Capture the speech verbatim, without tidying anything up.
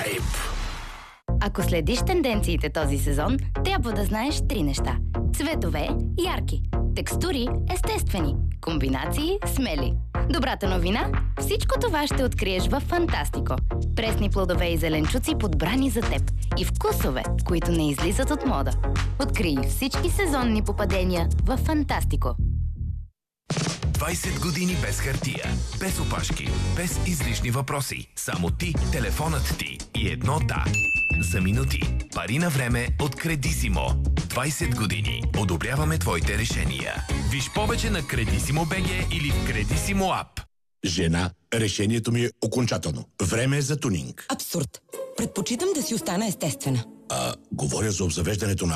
вайб. Ако следиш тенденциите този сезон, трябва да знаеш три неща. Цветове – ярки. Текстури – естествени. Комбинации – смели. Добрата новина – всичко това ще откриеш във Фантастико. Пресни плодове и зеленчуци, подбрани за теб. И вкусове, които не излизат от мода. Открий всички сезонни попадения във Фантастико. двайсет години без хартия, без опашки, без излишни въпроси. Само ти, телефонът ти и едно да. За минути. Пари на време от Кредисимо. двайсет години. Одобряваме твоите решения. Виж повече на Кредисимо БГ или в Кредисимо ап. Жена, решението ми е окончателно. Време е за тунинг. Абсурд. Предпочитам да си остана естествена. А, говоря за обзавеждането на